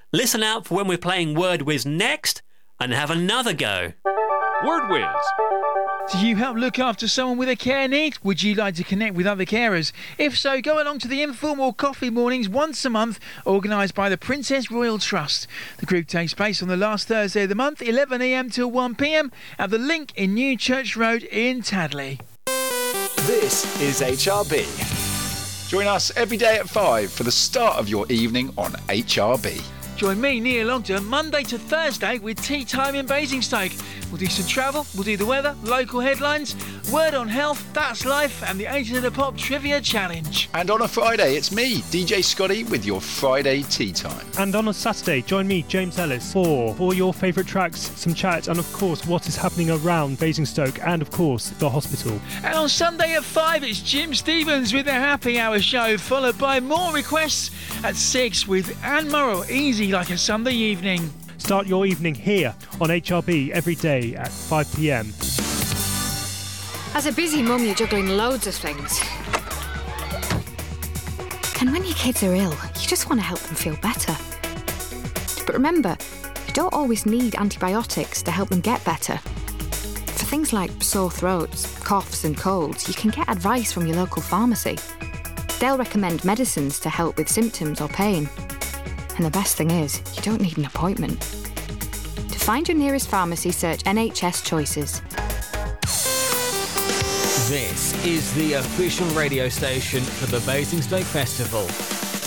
Listen out for when we're playing Word Whiz next and have another go. Word Whiz. Do you help look after someone with a care need? Would you like to connect with other carers? If so, go along to the informal coffee mornings once a month, organised by the Princess Royal Trust. The group takes place on the last Thursday of the month, 11 a.m. till 1 p.m. at the Link in New Church Road in Tadley. This is HRB. Join us every day at 5 for the start of your evening on HRB. Join me, Neil Ogden, Monday to Thursday with Tea Time in Basingstoke. We'll do some travel, we'll do the weather, local headlines, word on health, that's life, and the Agent of the Pop Trivia Challenge. And on a Friday, it's me, DJ Scotty, with your Friday Tea Time. And on a Saturday, join me, James Ellis, for all your favourite tracks, some chat, and of course, what is happening around Basingstoke, and of course, the hospital. And on Sunday at 5, it's Jim Stevens with the Happy Hour show, followed by more requests at 6 with Anne Morrow, Easy Like a Sunday Evening. Start your evening here on HRB every day at 5 p.m. As a busy mum, you're juggling loads of things. And when your kids are ill, you just want to help them feel better. But remember, you don't always need antibiotics to help them get better. For things like sore throats, coughs and colds, you can get advice from your local pharmacy. They'll recommend medicines to help with symptoms or pain. And the best thing is, you don't need an appointment. To find your nearest pharmacy, search NHS Choices. This is the official radio station for the Basingstoke Festival.